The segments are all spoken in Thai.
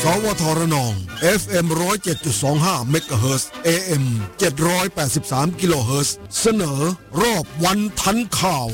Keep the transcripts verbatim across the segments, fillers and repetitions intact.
สวทระนอง เอฟ เอ็ม หนึ่งศูนย์เจ็ดจุดสองห้า เมกะเฮิรตซ์ เอ เอ็ม เจ็ดร้อยแปดสิบสาม กิโลเฮิรตซ์เสนอรอบวันทันข่าว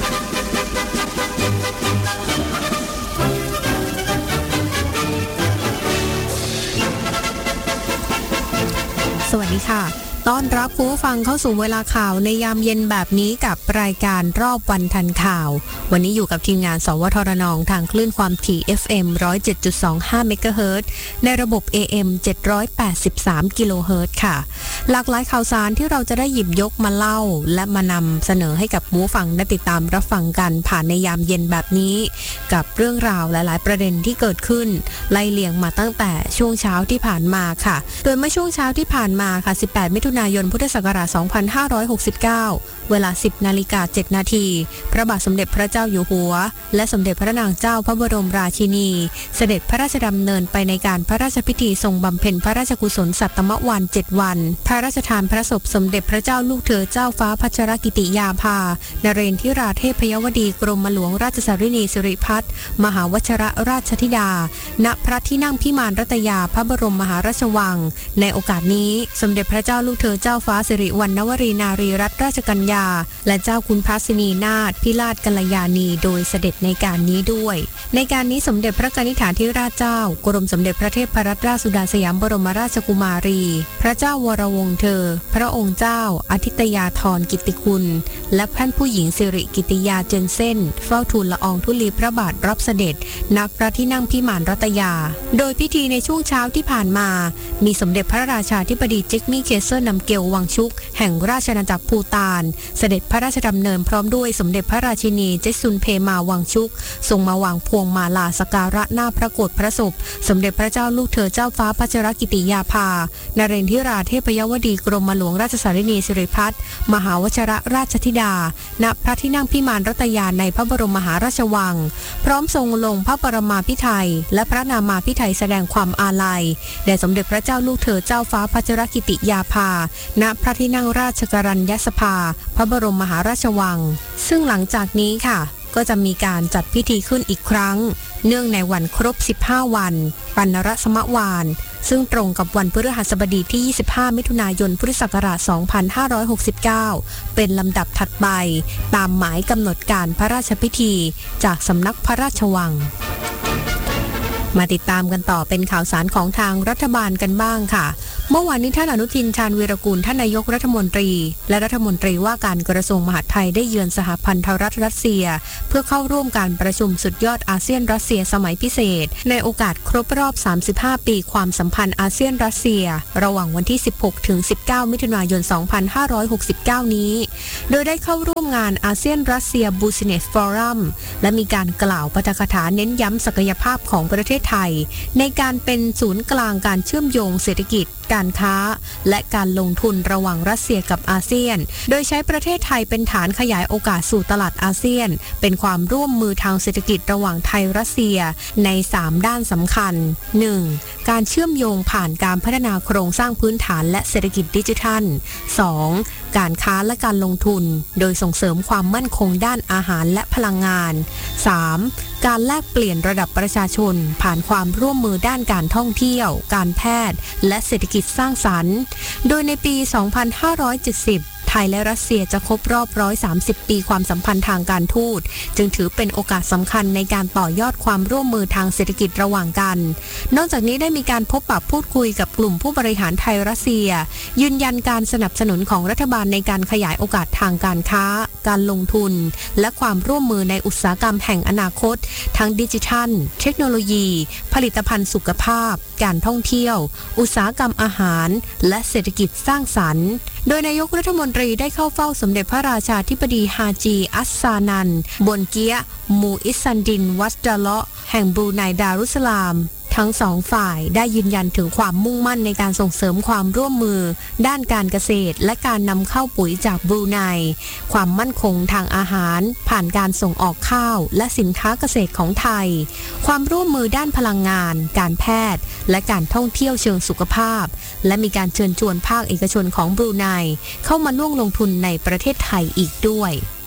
สวัสดีค่ะต้อนรับผู้ฟังเข้าสู่เวลาข่าวในยามเย็นแบบนี้กับรายการรอบวันทันข่าววันนี้อยู่กับทีมงานสวทระนองทางคลื่นความถี่ เอฟ เอ็ม หนึ่งศูนย์เจ็ดจุดสองห้า เมกะเฮิรตซ์ในระบบ เอ เอ็ม เจ็ดร้อยแปดสิบสาม กิโลเฮิรตซ์ค่ะหลากหลายข่าวสารที่เราจะได้หยิบยกมาเล่าและมานำเสนอให้กับผู้ฟังได้ติดตามรับฟังกันผ่านในยามเย็นแบบนี้กับเรื่องราวหลายๆประเด็นที่เกิดขึ้นไล่เลียงมาตั้งแต่ช่วงเช้าที่ผ่านมาค่ะโดยเมื่อช่วงเช้าที่ผ่านมาค่ะสิบแปดมิถุนายนพุทธศักราชสองพันห้าร้อยหกสิบเก้าเวลา สิบนาฬิกาเจ็ดนาทีพระบาทสมเด็จพระเจ้าอยู่หัวและสมเด็จพระนางเจ้าพระบรมราชินีเสด็จพระราชดำเนินไปในการพระราชพิธีทรงบำเพ็ญพระราชกุศลสัตตมวาระเจ็ดวันพระราชทานพระศพสมเด็จพระเจ้าลูกเธอเจ้าฟ้าพัชรกิติยาภานเรนทิราเทพยวดีกรมหลวงราชสารินีสิริพัฒน์มหาวชิรราชธิดาณพระที่นั่งพิมานรัตยาพระบรมมหาราชวังในโอกาสนี้สมเด็จพระเจ้าลูกเธอเจ้าฟ้าสิริวัณณวรีนารีรัตนราชกัญญาและเจ้าคุณพระสินีนาถพิราชกัลยาณีโดยเสด็จในการนี้ด้วยในการนี้สมเด็จพระกนิษฐาธิราชเจ้ากรมสมเด็จพระเทพรัตนราชสุดาสยามบรมราชกุมารีพระเจ้าวรวงศ์เธอพระองค์เจ้าอธิตยาธรกิตติคุณและท่านผู้หญิงสิริกิติยาเจนเซ่นเฝ้าทูลละอองธุลีพระบาทรับเสด็จณพระที่นั่งพิมานรัตยาโดยพิธีในช่วงเช้าที่ผ่านมามีสมเด็จพระราชาธิบดีเจคมี่เคเซอร์นำเกลวังชุกแห่งราชอาณาจักรภูฏานเสด็จพระราชดำเนินพร้อมด้วยสมเด็จพระราชินีเจซุนเพมาวังชุกทรงมาวางพวงมาลาสักการะหน้าพระโกฐพระศพสมเด็จพระเจ้าลูกเธอเจ้าฟ้าพัชรกิติยาภานเรนทิราเทพยวดีกรมหลวงราชสารินีสิริพัฒน์มหาวชิรราชธิดาณพระที่นั่งพิมานรัตยาในพระบรมมหาราชวังพร้อมทรงลงพระปรมาภิไธยและพระนามาภิไธยแสดงความอาลัยแด่สมเด็จพระเจ้าลูกเธอเจ้าฟ้าพัชรกิติยาภาณพระที่นั่งราชกรัญญสภาพระบรมมหาราชวังซึ่งหลังจากนี้ค่ะก็จะมีการจัดพิธีขึ้นอีกครั้งเนื่องในวันครบสิบห้าวันปัณรสมวานซึ่งตรงกับวันพฤหัสบดีที่ยี่สิบห้ามิถุนายนพุทธศักราชสองพันห้าร้อยหกสิบเก้าเป็นลำดับถัดไปตามหมายกำหนดการพระราชพิธีจากสำนักพระราชวังมาติดตามกันต่อเป็นข่าวสารของทางรัฐบาลกันบ้างค่ะเมื่อวานนี้ท่านอนุทินชาญวีรกูลท่านนายกรัฐมนตรีและรัฐมนตรีว่าการกระทรวงมหาดไทยได้เยือนสหพันธรัฐรัสเซียเพื่อเข้าร่วมการประชุมสุดยอดอาเซียนรัสเซียสมัยพิเศษในโอกาสครบรอบสามสิบห้าปีความสัมพันธ์อาเซียนรัสเซียระหว่างวันที่สิบหกถึงสิบเก้ามิถุนายนสองพันห้าร้อยหกสิบเก้านี้โดยได้เข้าร่วมงานอาเซียนรัสเซียบูซิเนสฟอรัมและมีการกล่าวปาฐกถาเน้นย้ำศักยภาพของประเทศไทยในการเป็นศูนย์กลางการเชื่อมโยงเศรษฐกิจการค้าและการลงทุนระหว่างรัสเซียกับอาเซียนโดยใช้ประเทศไทยเป็นฐานขยายโอกาสสู่ตลาดอาเซียนเป็นความร่วมมือทางเศรษฐกิจระหว่างไทยรัสเซียในสามด้านสำคัญ หนึ่ง การเชื่อมโยงผ่านการพัฒนาโครงสร้างพื้นฐานและเศรษฐกิจดิจิทัล สอง การค้าและการลงทุนโดยส่งเสริมความมั่นคงด้านอาหารและพลังงาน สาม การแลกเปลี่ยนระดับประชาชนผ่านความร่วมมือด้านการท่องเที่ยวการแพทย์และเศรษฐกิจสร้างสรรค์โดยในปี สองพันห้าร้อยเจ็ดสิบไทยและรัสเซียจะครบรอบหนึ่งร้อยสามสิบปีความสัมพันธ์ทางการทูตจึงถือเป็นโอกาสสำคัญในการต่อยอดความร่วมมือทางเศรษฐกิจระหว่างกันนอกจากนี้ได้มีการพบปะพูดคุยกับกลุ่มผู้บริหารไทยรัสเซียยืนยันการสนับสนุนของรัฐบาลในการขยายโอกาสทางการค้าการลงทุนและความร่วมมือในอุตสาหกรรมแห่งอนาคตทั้งดิจิทัลเทคโนโลยีผลิตภัณฑ์สุขภาพการท่องเที่ยวอุตสาหกรรมอาหารและเศรษฐกิจสร้างสรรค์โดยนายกรัฐมนตรีได้เข้าเฝ้าสมเด็จพระราชาธิบดีฮาจีอัสซานันบนเกียมูอิสซันดินวัสดาเลาะแห่งบรูไนดารุสลามทั้งสองฝ่ายได้ยืนยันถึงความมุ่งมั่นในการส่งเสริมความร่วมมือด้านการเกษตรและการนำเข้าปุ๋ยจากบรูไนความมั่นคงทางอาหารผ่านการส่งออกข้าวและสินค้าเกษตรของไทยความร่วมมือด้านพลังงานการแพทย์และการท่องเที่ยวเชิงสุขภาพและมีการเชิญชวนภาคเอกชนของบรูไนเข้ามาร่วมลงทุนในประเทศไทยอีกด้วย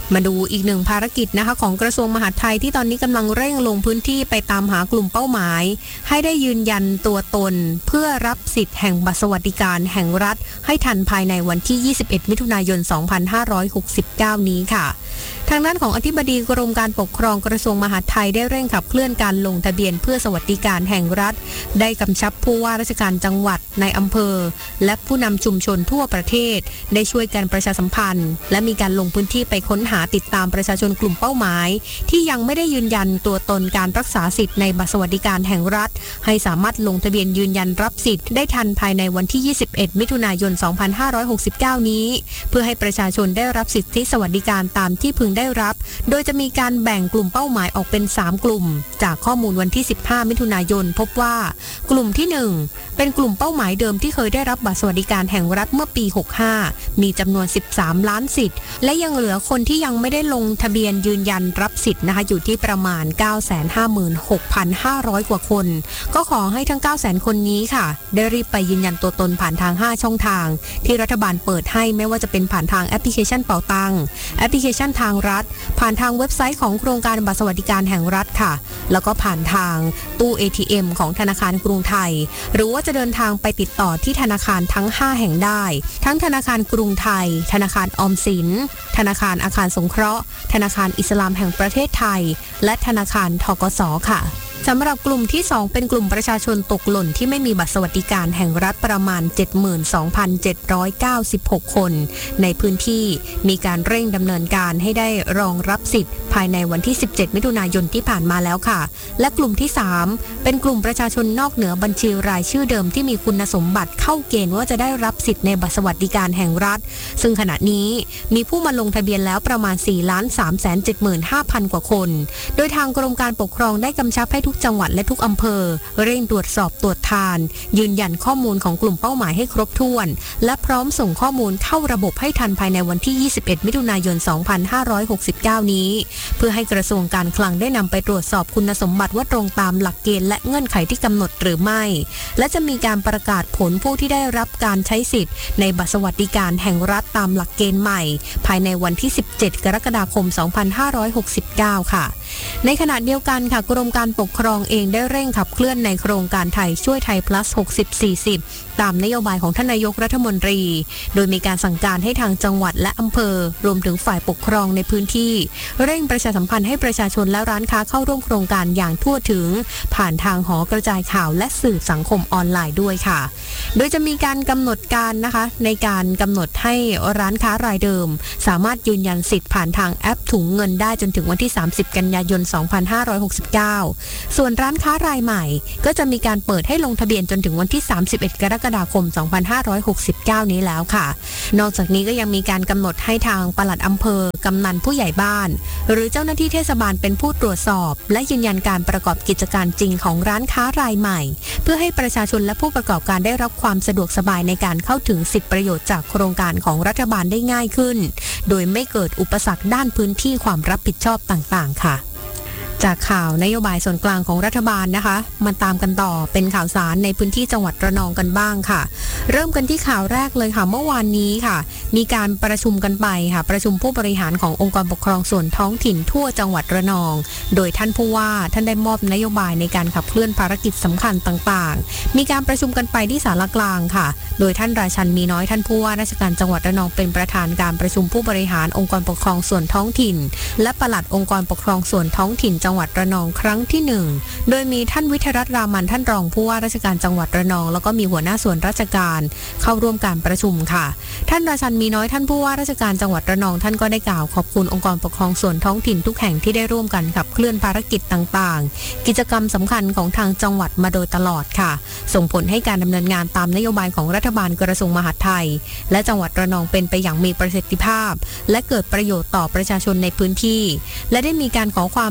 มาดูอีกหนึ่งภารกิจนะคะของกระทรวงมหาดไทยที่ตอนนี้กำลังเร่งลงพื้นที่ไปตามหากลุ่มเป้าหมายให้ได้ยืนยันตัวตนเพื่อรับสิทธิ์แห่งบัตรสวัสดิการแห่งรัฐให้ทันภายในวันที่ยี่สิบเอ็ดมิถุนายนสองพันห้าร้อยหกสิบเก้านี้ค่ะทางด้านของอธิบดีกรมการปกครองกระทรวงมหาดไทยได้เร่งขับเคลื่อนการลงทะเบียนเพื่อสวัสดิการแห่งรัฐได้กำชับผู้ว่าราชการจังหวัดในอำเภอและผู้นำชุมชนทั่วประเทศได้ช่วยกันประชาสัมพันธ์และมีการลงพื้นที่ไปค้นหาติดตามประชาชนกลุ่มเป้าหมายที่ยังไม่ได้ยืนยันตัวตนการรักษาสิทธิ์ในบัตรสวัสดิการแห่งรัฐให้สามารถลงทะเบียนยืนยันรับสิทธิ์ได้ทันภายในวันที่ยี่สิบเอ็ดมิถุนายนสองพันห้าร้อยหกสิบเก้านี้เพื่อให้ประชาชนได้รับสิทธิสวัสดิการตามที่พึงได้รับโดยจะมีการแบ่งกลุ่มเป้าหมายออกเป็นสามกลุ่มจากข้อมูลวันที่สิบห้ามิถุนายนพบว่ากลุ่มที่หนึ่งเป็นกลุ่มเป้าหมายเดิมที่เคยได้รับบัตรสวัสดิการแห่งรัฐเมื่อปีหกสิบห้ามีจำนวนสิบสามล้านสิทธิ์และยังเหลือคนที่ยังไม่ได้ลงทะเบียนยืนยันรับสิทธิ์นะคะอยู่ที่ประมาณ เก้าแสนห้าหมื่นหกพันห้าร้อย กว่าคนก็ขอให้ทั้ง เก้าแสน คนนี้ค่ะได้รีบไปยืนยันตัวตนผ่านทางห้าช่องทางที่รัฐบาลเปิดให้ไม่ว่าจะเป็นผ่านทางแอปพลิเคชันเป๋าตังแอปพลิเคชันทางรัฐผ่านทางเว็บไซต์ของโครงการบัตรสวัสดิการแห่งรัฐค่ะแล้วก็ผ่านทางตู้ เอ ที เอ็ม ของธนาคารกรุงไทยหรือว่าจะเดินทางไปติดต่อที่ธนาคารทั้งห้าแห่งได้ทั้งธนาคารกรุงไทยธนาคารออมสินธนาคารอาคารสงเคราะห์ธนาคารอิสลามแห่งประเทศไทยและธนาคารธกส.ค่ะสำหรับกลุ่มที่สองเป็นกลุ่มประชาชนตกหล่นที่ไม่มีบัตรสวัสดิการแห่งรัฐประมาณ เจ็ดหมื่นสองพันเจ็ดร้อยเก้าสิบหก คนในพื้นที่มีการเร่งดำเนินการให้ได้รองรับสิทธิ์ภายในวันที่สิบเจ็ดมิถุนายนที่ผ่านมาแล้วค่ะและกลุ่มที่สามเป็นกลุ่มประชาชนนอกเหนือบัญชีรายชื่อเดิมที่มีคุณสมบัติเข้าเกณฑ์ว่าจะได้รับสิทธิ์ในบัตรสวัสดิการแห่งรัฐซึ่งขณะนี้มีผู้มาลงทะเบียนแล้วประมาณ สี่ล้านสามแสนเจ็ดหมื่นห้าพัน กว่าคนโดยทางกรมการปกครองได้กำชับให้ทุกจังหวัดและทุกอำเภอเร่งตรวจสอบตรวจทานยืนยันข้อมูลของกลุ่มเป้าหมายให้ครบถ้วนและพร้อมส่งข้อมูลเข้าระบบให้ทันภายในวันที่ยี่สิบเอ็ดมิถุนายนสองพันห้าร้อยหกสิบเก้านี้เพื่อให้กระทรวงการคลังได้นำไปตรวจสอบคุณสมบัติว่าตรงตามหลักเกณฑ์และเงื่อนไขที่กำหนดหรือไม่และจะมีการประกาศผลผู้ที่ได้รับการใช้สิทธิ์ในบัตรสวัสดิการแห่งรัฐตามหลักเกณฑ์ใหม่ภายในวันที่สิบเจ็ดกรกฎาคมสองพันห้าร้อยหกสิบเก้าค่ะในขณะเดียวกันค่ะกรมการปกครองเองได้เร่งขับเคลื่อนในโครงการไทยช่วยไทย plus หกสิบ สี่สิบตามนโยบายของท่านนายกรัฐมนตรีโดยมีการสั่งการให้ทางจังหวัดและอำเภอรวมถึงฝ่ายปกครองในพื้นที่เร่งประชาสัมพันธ์ให้ประชาชนและร้านค้าเข้าร่วมโครงการอย่างทั่วถึงผ่านทางหอกระจายข่าวและสื่อสังคมออนไลน์ด้วยค่ะโดยจะมีการกำหนดการนะคะในการกำหนดให้ร้านค้ารายเดิมสามารถยืนยันสิทธิ์ผ่านทางแอปถุงเงินได้จนถึงวันที่สามสิบกันยายนสองพันห้าร้อยหกสิบเก้าส่วนร้านค้ารายใหม่ก็จะมีการเปิดให้ลงทะเบียนจนถึงวันที่สามสิบเอ็ดกรกฎาคมสองพันห้าร้อยหกสิบเก้านี้แล้วค่ะนอกจากนี้ก็ยังมีการกำหนดให้ทางปลัดอำเภอกำนันผู้ใหญ่บ้านหรือเจ้าหน้าที่เทศบาลเป็นผู้ตรวจสอบและยืนยันการประกอบกิจการจริงของร้านค้ารายใหม่เพื่อให้ประชาชนและผู้ประกอบการได้รับความสะดวกสบายในการเข้าถึงสิทธิประโยชน์จากโครงการของรัฐบาลได้ง่ายขึ้นโดยไม่เกิดอุปสรรคด้านพื้นที่ความรับผิดชอบต่างๆค่ะจากข่าวนโยบายส่วนกลางของรัฐบาลนะคะมาตามกันต่อเป็นข่าวสารในพื้นที่จังหวัดระนองกันบ้างค่ะเริ่มกันที่ข่าวแรกเลยค่ะเมื่อวานนี้ค่ะมีการประชุมกันไปค่ะประชุมผู้บริหารขององค์กรปกครองส่วนท้องถิ่นทั่วจังหวัดระนองโดยท่านผู้ว่าท่านได้มอบนโยบายในการขับเคลื่อนภารกิจสำคัญต่างๆมีการประชุมกันไปที่ศาลากลางค่ะโดยท่านราชันมีน้อยท่านผู้ว่าราชการจังหวัดระนองเป็นประธานการประชุมผู้บริหารองค์กรปกครองส่วนท้องถิ่นและปลัดองค์กรปกครองส่วนท้องถิ่นจังหวัดระนองครั้งที่หนึ่งโดยมีท่านวิทยรัตน์รามันท่านรองผู้ว่าราชการจังหวัดระนองแล้วก็มีหัวหน้าส่วนราชการเข้าร่วมการประชุมค่ะท่านราชันมีน้อยท่านผู้ว่าราชการจังหวัดระนองท่านก็ได้กล่าวขอบคุณองค์กรปกครองส่วนท้องถิ่นทุกแห่งที่ได้ร่วมกันขับเคลื่อนภารกิจต่างๆกิจกรรมสำคัญของทางจังหวัดมาโดยตลอดค่ะส่งผลให้การดำเนินงานตามนโยบายของรัฐบาลกระทรวงมหาดไทยและจังหวัดระนองเป็นไปอย่างมีประสิทธิภาพและเกิดประโยชน์ต่อประชาชนในพื้นที่และได้มีการขอความร่วมมือ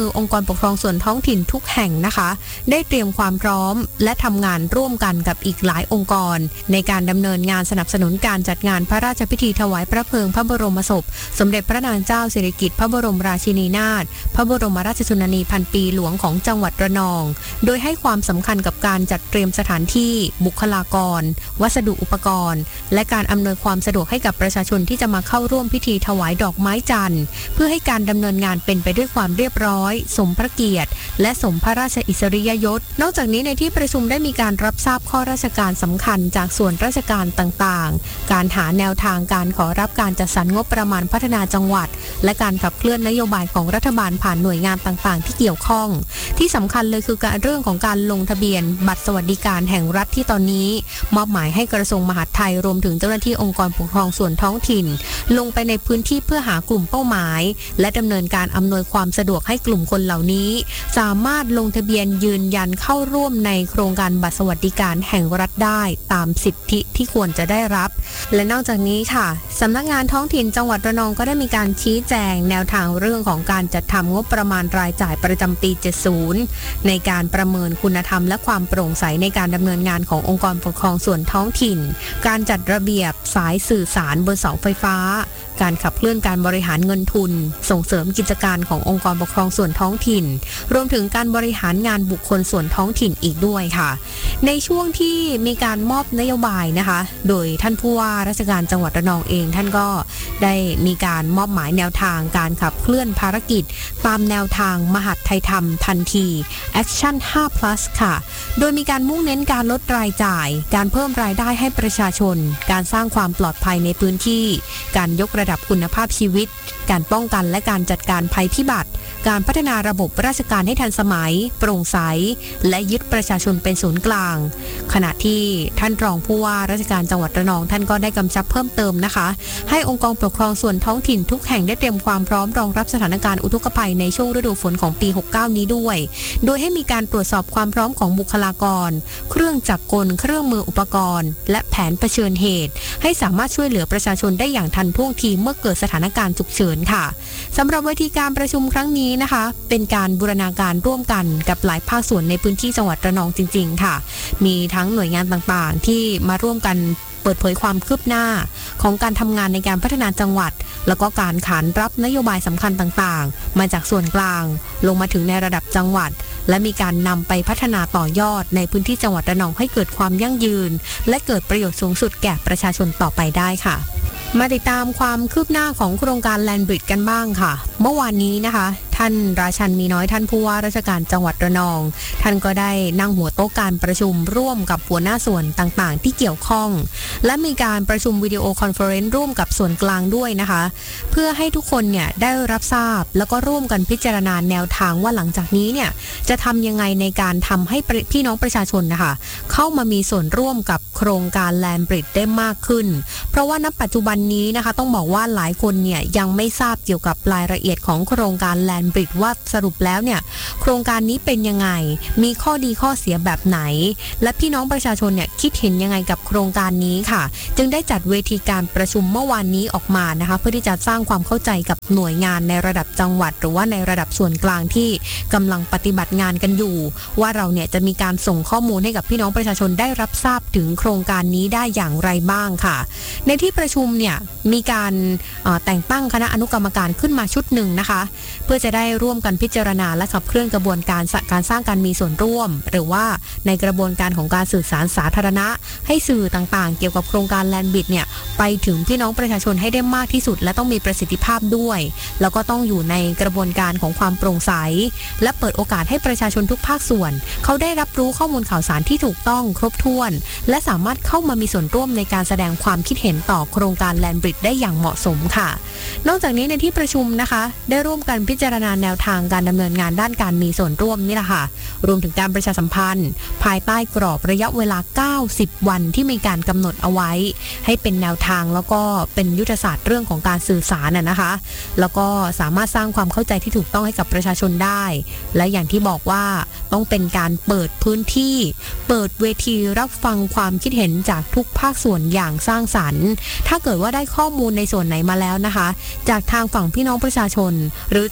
อองค์กรปกครองส่วนท้องถิ่นทุกแห่งนะคะได้เตรียมความพร้อมและทำงานร่วมกันกับอีกหลายองค์กรในการดำเนินงานสนับสนุนการจัดงานพระราชพิธีถวายพระเพลิงพระบรมศพสมเด็จพระนางเจ้าสิริกิติ์พระบรมราชินีนาถพระบรมราชชนนีพันปีหลวงของจังหวัดระนองโดยให้ความสำคัญกับการจัดเตรียมสถานที่บุคลากรวัสดุอุปกรณ์และการอำนวยความสะดวกให้กับประชาชนที่จะมาเข้าร่วมพิธีถวายดอกไม้จันทร์เพื่อให้การดำเนินงานเป็นไปด้วยความเรียบร้อยสมพระเกียรติและสมพระราชอิสริยยศนอกจากนี้ในที่ประชุมได้มีการรับทราบข้อราชการสำคัญจากส่วนราชการต่างๆการหาแนวทางการขอรับการจัดสรรงบประมาณพัฒนาจังหวัดและการขับเคลื่อนนโยบายของรัฐบาลผ่านหน่วยงานต่างๆที่เกี่ยวข้องที่สำคัญเลยคือการเรื่องของการลงทะเบียนบัตรสวัสดิการแห่งรัฐที่ตอนนี้มอบหมายให้กระทรวงมหาดไทยรวมถึงเจ้าหน้าที่องค์กรปกครองส่วนท้องถิ่นลงไปในพื้นที่เพื่อหากลุ่มเป้าหมายและดำเนินการอำนวยความสะดวกให้กลุ่มคนเหล่านี้สามารถลงทะเบียนยืนยันเข้าร่วมในโครงการบัตรสวัสดิการแห่งรัฐได้ตามสิทธิที่ควรจะได้รับและนอกจากนี้ค่ะสำนักงานท้องถิ่นจังหวัดระนองก็ได้มีการชี้แจงแนวทางเรื่องของการจัดทำงบประมาณรายจ่ายประจำปีเจ็ดสิบในการประเมินคุณธรรมและความโปร่งใสในการดำเนินงานขององค์กรปกครองส่วนท้องถิ่นการจัดระเบียบสายสื่อสารบนเสาไฟฟ้าการขับเคลื่อนการบริหารเงินทุนส่งเสริมกิจการขององค์กรปกครองส่วนท้องถิ่นรวมถึงการบริหารงานบุคคลส่วนท้องถิ่นอีกด้วยค่ะในช่วงที่มีการมอบนโยบายนะคะโดยท่านผู้ว่าราชการจังหวัดระนองเองท่านก็ได้มีการมอบหมายแนวทางการขับเคลื่อนภารกิจตามแนวทางมหัฒไทยธรรมทันที Action ห้า plus ค่ะโดยมีการมุ่งเน้นการลดรายจ่ายการเพิ่มรายได้ให้ประชาชนการสร้างความปลอดภัยในพื้นที่การยกระดับคุณภาพชีวิตการป้องกันและการจัดการภัยพิบัติการพัฒนาระบบราชการให้ทันสมัยโปร่งใสและยึดประชาชนเป็นศูนย์กลางขณะที่ท่านรองผู้ว่าราชการจังหวัดระนองท่านก็ได้กำชับเพิ่มเติมนะคะให้องค์กรปกครองส่วนท้องถิ่นทุกแห่งได้เตรียมความพร้อมรองรับสถานการณ์อุทกภัยในช่วงฤดูฝนของปีหกสิบเก้านี้ด้วยโดยให้มีการตรวจสอบความพร้อมของบุคลากรเครื่องจักรกลเครื่องมืออุปกรณ์และแผนเผชิญเหตุให้สามารถช่วยเหลือประชาชนได้อย่างทันท่วงทีเมื่อเกิดสถานการณ์ฉุกเฉินค่ะสำหรับเวทีการประชุมครั้งนี้นะคะเป็นการบูรณาการร่วมกันกับหลายภาคส่วนในพื้นที่จังหวัดระนองจริงๆค่ะมีทั้งหน่วยงานต่างๆที่มาร่วมกันเปิดเผยความคืบหน้าของการทำงานในการพัฒนาจังหวัดแล้วก็การขานรับนโยบายสำคัญต่างๆมาจากส่วนกลางลงมาถึงในระดับจังหวัดและมีการนำไปพัฒนาต่อยอดในพื้นที่จังหวัดระนองให้เกิดความยั่งยืนและเกิดประโยชน์สูงสุดแก่ประชาชนต่อไปได้ค่ะมาติดตามความคืบหน้าของโครงการแลนด์บริดจ์กันบ้างค่ะเมื่อวานนี้นะคะท่านราชันมีน้อยท่านผู้ว่าราชการจังหวัดระนองท่านก็ได้นั่งหัวโต๊ะการประชุมร่วมกับหัวหน้าส่วนต่างๆที่เกี่ยวข้องและมีการประชุมวิดีโอคอนเฟอเรนซ์ร่วมกับส่วนกลางด้วยนะคะเพื่อให้ทุกคนเนี่ยได้รับทราบแล้วก็ร่วมกันพิจารณาแนวทางว่าหลังจากนี้เนี่ยจะทำยังไงในการทำให้พี่น้องประชาชนนะคะเข้ามามีส่วนร่วมกับโครงการแลนด์บริดจ์ได้มากขึ้นเพราะว่าณปัจจุบันนี้นะคะต้องบอกว่าหลายคนเนี่ยยังไม่ทราบเกี่ยวกับรายละเอียดของโครงการแลนด์บริดจ์ว่าสรุปแล้วเนี่ยโครงการนี้เป็นยังไงมีข้อดีข้อเสียแบบไหนและพี่น้องประชาชนเนี่ยคิดเห็นยังไงกับโครงการนี้ค่ะจึงได้จัดเวทีการประชุมเมื่อวานนี้ออกมานะคะเพื่อที่จะสร้างความเข้าใจกับหน่วยงานในระดับจังหวัดหรือว่าในระดับส่วนกลางที่กำลังปฏิบัติงานกันอยู่ว่าเราเนี่ยจะมีการส่งข้อมูลให้กับพี่น้องประชาชนได้รับทราบถึงโครงการนี้ได้อย่างไรบ้างค่ะในที่ประชุมเนี่ยมีการแต่งตั้งคณะอนุกรรมการขึ้นมาชุดหนึ่งนะคะเพื่อจะได้ร่วมกันพิจารณาและขับเคลื่อนกระบวนการการสร้างการมีส่วนร่วมหรือว่าในกระบวนการของการสื่อสารสาธารณะให้สื่อต่างๆเกี่ยวกับโครงการแลนด์บริดจ์เนี่ยไปถึงพี่น้องประชาชนให้ได้มากที่สุดและต้องมีประสิทธิภาพด้วยแล้วก็ต้องอยู่ในกระบวนการของความโปร่งใสและเปิดโอกาสให้ประชาชนทุกภาคส่วนเขาได้รับรู้ข้อมูลข่าวสารที่ถูกต้องครบถ้วนและสามารถเข้ามามีส่วนร่วมในการแสดงความคิดเห็นต่อโครงการแลนด์บริดจ์ได้อย่างเหมาะสมค่ะนอกจากนี้ในที่ประชุมนะคะได้ร่วมกันพิจารณาแนวทางการดำเนินงานด้านการมีส่วนร่วมนี่แหละค่ะรวมถึงการประชาสัมพันธ์ภายใต้กรอบระยะเวลาเก้าสิบวันที่มีการกำหนดเอาไว้ให้เป็นแนวทางแล้วก็เป็นยุทธศาสตร์เรื่องของการสื่อสารน่ะนะคะแล้วก็สามารถสร้างความเข้าใจที่ถูกต้องให้กับประชาชนได้และอย่างที่บอกว่าต้องเป็นการเปิดพื้นที่เปิดเวทีรับฟังความคิดเห็นจากทุกภาคส่วนอย่างสร้างสรรค์ถ้าเกิดว่าได้ข้อมูลในส่วนไหนมาแล้วนะคะจากทางฝั่งพี่น้องประชาชนหรือจากหน่วย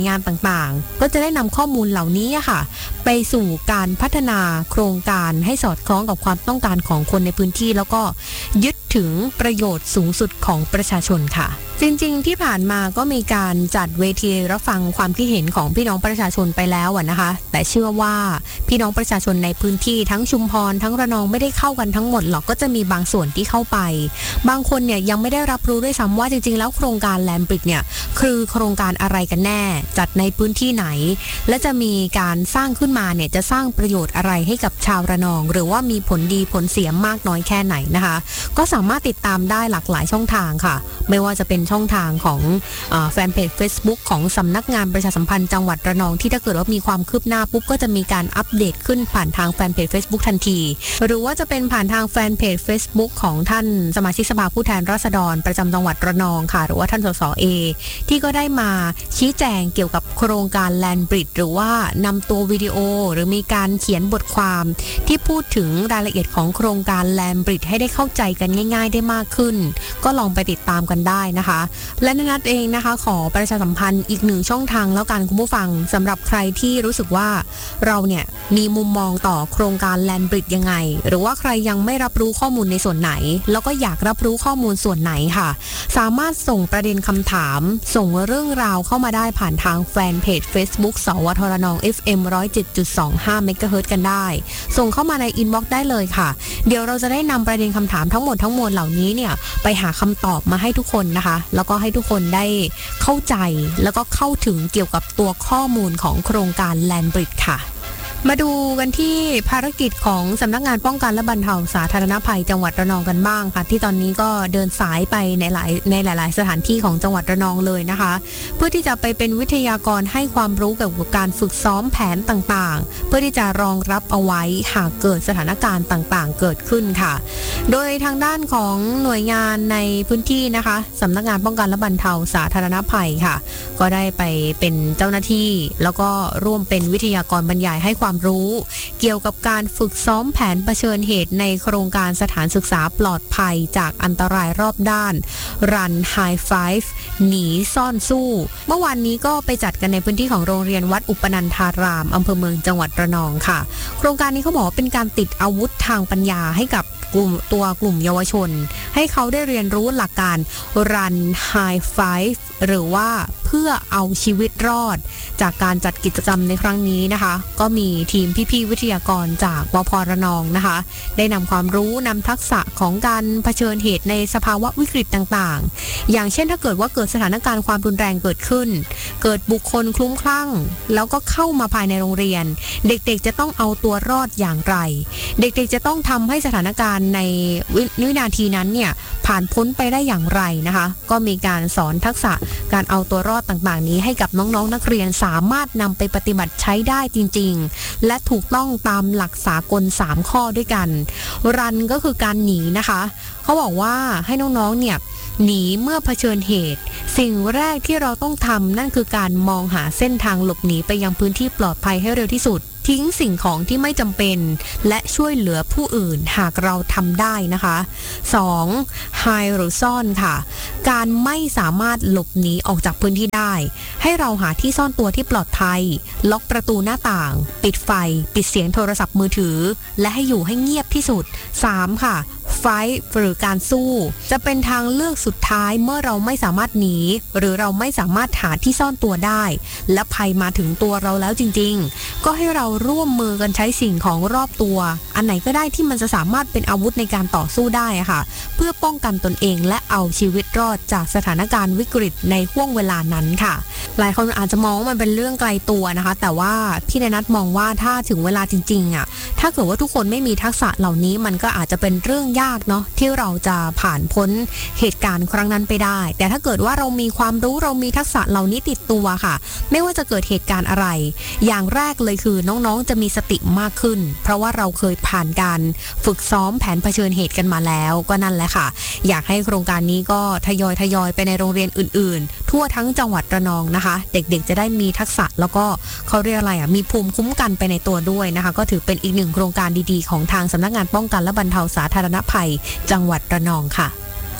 งานต่างๆก็จะได้นำข้อมูลเหล่านี้ค่ะไปสู่การพัฒนาโครงการให้สอดคล้องกับความต้องการของคนในพื้นที่แล้วก็ยึดถึงประโยชน์สูงสุดของประชาชนค่ะจริงๆที่ผ่านมาก็มีการจัดเวทีรับฟังความคิดเห็นของพี่น้องประชาชนไปแล้วนะคะแต่เชื่อว่าพี่น้องประชาชนในพื้นที่ทั้งชุมพรทั้งระนองไม่ได้เข้ากันทั้งหมดหรอกก็จะมีบางส่วนที่เข้าไปบางคนเนี่ยยังไม่ได้รับรู้ด้วยซ้ำว่าจริงๆแล้วโครงการแลมบริดเนี่ยคือโครงการอะไรกันแน่จัดในพื้นที่ไหนและจะมีการสร้างขึ้นมาเนี่ยจะสร้างประโยชน์อะไรให้กับชาวระนองหรือว่ามีผลดีผลเสียมากน้อยแค่ไหนนะคะก็สามารถติดตามได้หลากหลายช่องทางค่ะไม่ว่าจะเป็นช่องทางของแฟนเพจ Facebook ของสำนักงานประชาสัมพันธ์จังหวัดระนองที่ถ้าเกิดว่ามีความคืบหน้าปุ๊บก็จะมีการอัปเดตขึ้นผ่านทางแฟนเพจ Facebook ทันทีหรือว่าจะเป็นผ่านทางแฟนเพจ Facebook ของท่านสมาชิกสภาผู้แทนราษฎรประจำจังหวัดระนองค่ะหรือว่าท่านสสเอที่ก็ได้มาชี้แจงเกี่ยวกับโครงการแลนบริดหรือว่านำตัววิดีโอหรือมีการเขียนบทความที่พูดถึงรายละเอียดของโครงการแลนบริดให้ได้เข้าใจกันง่ายๆได้มากขึ้นก็ลองไปติดตามกันได้นะคะและนัดเองนะคะขอประชาสัมพันธ์อีกหนึ่งช่องทางแล้วกันคุณผู้ฟังสำหรับใครที่รู้สึกว่าเราเนี่ยมีมุมมองต่อโครงการแลนบริดยังไงหรือว่าใครยังไม่รับรู้ข้อมูลในส่วนไหนแล้วก็อยากรับรู้ข้อมูลส่วนไหนค่ะสามารถส่งประเด็นคำถามส่งเรื่องราวเข้ามาได้ผ่านทางแฟนเพจ Facebook สวทรนอง เอฟ เอ็ม หนึ่งศูนย์เจ็ดจุดสองห้า เมกะเฮิรตซ์กันได้ส่งเข้ามาในอินบ็อกซ์ได้เลยค่ะเดี๋ยวเราจะได้นำประเด็นคำถามทั้งหมดทั้งมวลเหล่านี้เนี่ยไปหาคำตอบมาให้ทุกคนนะคะแล้วก็ให้ทุกคนได้เข้าใจแล้วก็เข้าถึงเกี่ยวกับตัวข้อมูลของโครงการแลนบริดค่ะมาดูกันที่ภารกิจของสำนักงานป้องกันและบรรเทาสาธารณภัยจังหวัดระนองกันบ้างค่ะที่ตอนนี้ก็เดินสายไปในหลายในหลายๆสถานที่ของจังหวัดระนองเลยนะคะเพื่อที่จะไปเป็นวิทยากรให้ความรู้เกี่ยวกับการฝึกซ้อมแผนต่างๆเพื่อที่จะรองรับเอาไว้หากเกิดสถานการณ์ต่างๆเกิดขึ้นค่ะโดยทางด้านของหน่วยงานในพื้นที่นะคะสำนักงานป้องกันและบรรเทาสาธารณภัยค่ะก็ได้ไปเป็นเจ้าหน้าที่แล้วก็ร่วมเป็นวิทยากรบรรยายให้ความรู้เกี่ยวกับการฝึกซ้อมแผนเผชิญเหตุในโครงการสถานศึกษาปลอดภัยจากอันตรายรอบด้าน Run High Five หนีซ่อนสู้เมื่อวานนี้ก็ไปจัดกันในพื้นที่ของโรงเรียนวัดอุปนันทารามอำเภอเมืองจังหวัดระนองค่ะโครงการนี้เขาบอกว่าเป็นการติดอาวุธทางปัญญาให้กับกลุ่มตัวกลุ่มเยาวชนให้เขาได้เรียนรู้หลักการ Run High Five หรือว่าเพื่อเอาชีวิตรอดจากการจัดกิจกรรมในครั้งนี้นะคะก็มีทีมพี่ๆวิทยากรจากวพระนองนะคะได้นำความรู้นำทักษะของการเผชิญเหตุในสภาวะวิกฤตต่างๆอย่างเช่นถ้าเกิดว่าเกิดสถานการณ์ความรุนแรงเกิดขึ้นเกิดบุคคลคลุ้มคลั่งแล้วก็เข้ามาภายในโรงเรียนเด็กๆจะต้องเอาตัวรอดอย่างไรเด็กๆจะต้องทำให้สถานการณ์ในวินาทีนั้นเนี่ยผ่านพ้นไปได้อย่างไรนะคะก็มีการสอนทักษะการเอาตัวรอดต่างๆนี้ให้กับน้องๆนักเรียนสามารถนำไปปฏิบัติใช้ได้จริงๆและถูกต้องตามหลักสากลสามข้อด้วยกันรันก็คือการหนีนะคะเขาบอกว่าให้น้องๆเนี่ยหนีเมื่อเผชิญเหตุสิ่งแรกที่เราต้องทำนั่นคือการมองหาเส้นทางหลบหนีไปยังพื้นที่ปลอดภัยให้เร็วที่สุดทิ้งสิ่งของที่ไม่จำเป็นและช่วยเหลือผู้อื่นหากเราทำได้นะคะสอง hide หรือซ่อนค่ะการไม่สามารถหลบหนีออกจากพื้นที่ได้ให้เราหาที่ซ่อนตัวที่ปลอดภัยล็อกประตูหน้าต่างปิดไฟปิดเสียงโทรศัพท์มือถือและให้อยู่ให้เงียบที่สุดสามค่ะ fight หรือการสู้จะเป็นทางเลือกสุดท้ายเมื่อเราไม่สามารถหนีหรือเราไม่สามารถหาที่ซ่อนตัวได้และภัยมาถึงตัวเราแล้วจริงๆก็ให้เราร่วมมือกันใช้สิ่งของรอบตัวอันไหนก็ได้ที่มันจะสามารถเป็นอาวุธในการต่อสู้ได้อะค่ะเพื่อป้องกันตนเองและเอาชีวิตรอดจากสถานการณ์วิกฤตในห่วงเวลานั้นค่ะหลายคนอาจจะมองว่ามันเป็นเรื่องไกลตัวนะคะแต่ว่าพี่ณนัทมองว่าถ้าถึงเวลาจริงๆอ่ะถ้าเกิดว่าทุกคนไม่มีทักษะเหล่านี้มันก็อาจจะเป็นเรื่องยากเนาะที่เราจะผ่านพ้นเหตุการณ์ครั้งนั้นไปได้แต่ถ้าเกิดว่าเรามีความรู้เรามีทักษะเหล่านี้ติดตัวค่ะไม่ว่าจะเกิดเหตุการณ์อะไรอย่างแรกเลยคือน้องๆจะมีสติมากขึ้นเพราะว่าเราเคยผ่านการฝึกซ้อมแผนเผชิญเหตุกันมาแล้วก็นั่นแหละค่ะอยากให้โครงการนี้ก็ทยอยทยอยไปในโรงเรียนอื่นๆทั่วทั้งจังหวัดระนองนะคะเด็กๆจะได้มีทักษะแล้วก็เขาเรียกอะไรอ่ะมีภูมิคุ้มกันไปในตัวด้วยนะคะก็ถือเป็นอีกหนึ่งโครงการดีๆของทางสำนักงานป้องกันและบรรเทาสาธารณภัยจังหวัดระนองค่ะ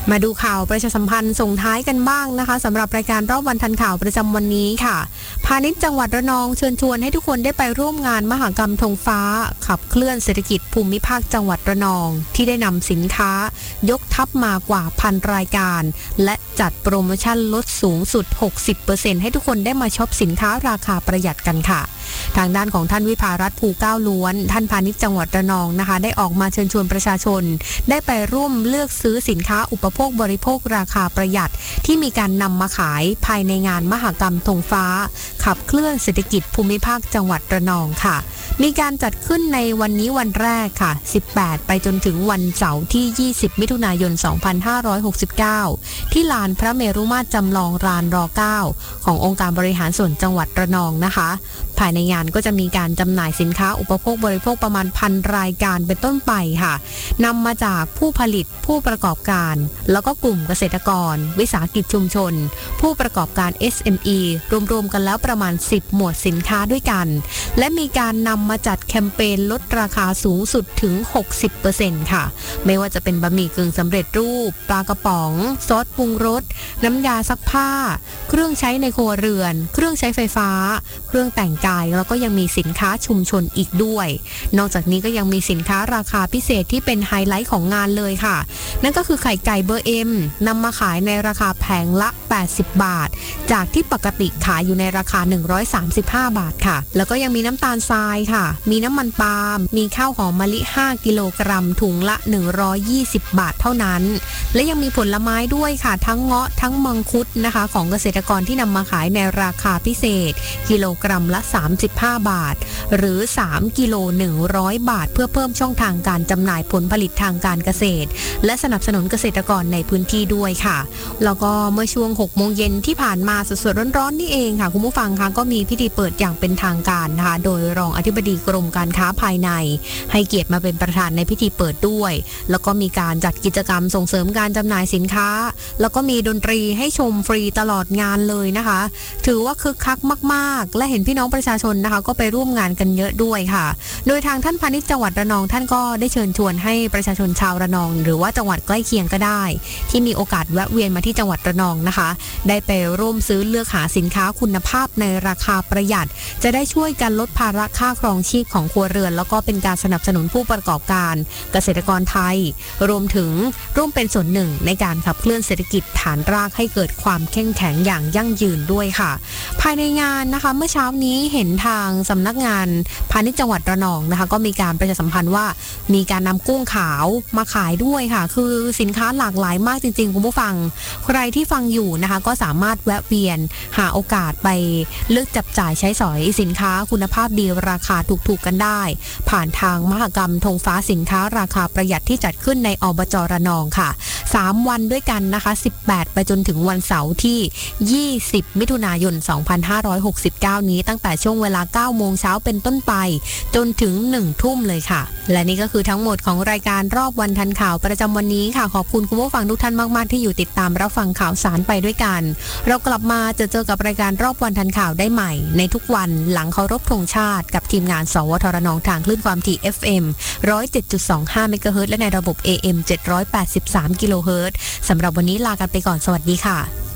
มาดูข่าวประชาสัมพันธ์ส่งท้ายกันบ้างนะคะสำหรับรายการรอบวันทันข่าวประจำวันนี้ค่ะพาณิชย์จังหวัดระนองเชิญชวนให้ทุกคนได้ไปร่วมงานมหกรรมธงฟ้าขับเคลื่อนเศรษฐกิจภูมิภาคจังหวัดระนองที่ได้นำสินค้ายกทัพมากว่าพันรายการและจัดโปรโมชั่นลดสูงสุด หกสิบเปอร์เซ็นต์ ให้ทุกคนได้มาช็อปสินค้าราคาประหยัดกันค่ะทางด้านของท่านวิภารัตน์ภูเก้าล้วนท่านพาณิชย์จังหวัดระนองนะคะได้ออกมาเชิญชวนประชาชนได้ไปร่วมเลือกซื้อสินค้าอุปโภคบริโภคราคาประหยัดที่มีการนำมาขายภายในงานมหกรรมธงฟ้าขับเคลื่อนเศรษฐกิจภูมิภาคจังหวัดระนองค่ะมีการจัดขึ้นในวันนี้วันแรกค่ะสิบแปดไปจนถึงวันเสาร์ที่ยี่สิบมิถุนายนสองพันห้าร้อยหกสิบเก้าที่ลานพระเมรุมาตรจำลองลานรเก้าขององค์การบริหารส่วนจังหวัดระนองนะคะภายในงานก็จะมีการจำหน่ายสินค้าอุปโภคบริโภคประมาณพันรายการเป็นต้นไปค่ะนำมาจากผู้ผลิตผู้ประกอบการแล้วก็กลุ่มเกษตรกรวิสาหกิจชุมชนผู้ประกอบการ เอส เอ็ม อี รวมๆกันแล้วประมาณสิบหมวดสินค้าด้วยกันและมีการนำมาจัดแคมเปญลดราคาสูงสุดถึง หกสิบเปอร์เซ็นต์ ค่ะไม่ว่าจะเป็นบะหมี่กึ่งสำเร็จรูปปลากระป๋องซอสปรุงรสน้ำยาซักผ้าเครื่องใช้ในครัวเรือนเครื่องใช้ไฟฟ้าเครื่องแต่งกายแล้วก็ยังมีสินค้าชุมชนอีกด้วยนอกจากนี้ก็ยังมีสินค้าราคาพิเศษที่เป็นไฮไลท์ของงานเลยค่ะนั่นก็คือไข่ไก่เบอร์เอ็มนำมาขายในราคาแผงละแปดสิบบาทจากที่ปกติขายอยู่ในราคาหนึ่งร้อยสามสิบห้าบาทค่ะแล้วก็ยังมีน้ำตาลทรายค่ะมีน้ำมันปาล์มมีข้าวหอมมะลิห้ากิโลกรัมถุงละหนึ่งร้อยยี่สิบบาทเท่านั้นและยังมีผลไม้ด้วยค่ะทั้งเงาะทั้งมังคุดนะคะของเกษตรกรที่นำมาขายในราคาพิเศษกิโลกรัมละสามสิบห้าบาทหรือสามกิโลหนึ่งร้อยบาทเพื่อเพิ่มช่องทางการจำหน่ายผลผลิตทางการเกษตรและสนับสนุนเกษตรกรในพื้นที่ด้วยค่ะแล้วก็เมื่อช่วงหกโมงเย็นที่ผ่านมาสดๆร้อนๆนี่เองค่ะคุณผู้ฟังคะก็มีพิธีเปิดอย่างเป็นทางการนะคะโดยรองอธิบดีกรมการค้าภายในให้เกียรติมาเป็นประธานในพิธีเปิดด้วยแล้วก็มีการจัดกิจกรรมส่งเสริมการจำหน่ายสินค้าแล้วก็มีดนตรีให้ชมฟรีตลอดงานเลยนะคะถือว่าคึกคักมากๆและเห็นพี่น้องประชาชนนะคะก็ไปร่วมงานกันเยอะด้วยค่ะโดยทางท่านพาณิชย์จังหวัดระนองท่านก็ได้เชิญชวนให้ประชาชนชาวระนองหรือว่าจังหวัดใกล้เคียงก็ได้ที่มีโอกาสแวะเวียนมาที่จังหวัดระนองนะคะได้ไปร่วมซื้อเลือกหาสินค้าคุณภาพในราคาประหยัดจะได้ช่วยกันลดภาระค่าครองชีพของครัวเรือนแล้วก็เป็นการสนับสนุนผู้ประกอบการเกษตรกรไทยรวมถึงร่วมเป็นส่วนหนึ่งในการขับเคลื่อนเศรษฐกิจฐานรากให้เกิดความเข้มแข็งอย่างยั่งยืนด้วยค่ะภายในงานนะคะเมื่อเช้านี้เห็นทางสำนักงานพาณิชย์จังหวัดระนองนะคะก็มีการประชาสัมพันธ์ว่ามีการนำกุ้งขาวมาขายด้วยค่ะคือสินค้าหลากหลายมากจริงๆคุณผู้ฟังใครที่ฟังอยู่นะคะก็สามารถแวะเวียนหาโอกาสไปเลือกจับจ่ายใช้สอยสินค้าคุณภาพดีราคาถูกๆกันได้ผ่านทางมหกรรมธงฟ้าสินค้าราคาประหยัดที่จัดขึ้นในอบจ.ระนองค่ะสามวันด้วยกันนะคะสิบแปดไปจนถึงวันเสาร์ที่ยี่สิบมิถุนายนสองพันห้าร้อยหกสิบเก้านี้ตั้งแต่ช่วงเวลาเก้าโมงเช้าเป็นต้นไปจนถึงหนึ่งทุ่มเลยค่ะและนี่ก็คือทั้งหมดของรายการรอบวันทันข่าวประจำวันนี้ค่ะขอบคุณคุณผู้ฟังทุกท่านมากๆที่อยู่ติดตามรับฟังข่าวสารไปด้วยกันเรากลับมาจะเจอกับรายการรอบวันทันข่าวได้ใหม่ในทุกวันหลังเคารพธงชาติกับทีมงานสวทรนองทางคลื่นความถี่ เอฟ เอ็ม หนึ่งร้อยเจ็ดจุดสองห้า เมกะเฮิรตซ์และในระบบ เอ เอ็ม เจ็ดร้อยแปดสิบสาม กิโลเฮิรตซ์สำหรับวันนี้ลากันไปก่อนสวัสดีค่ะ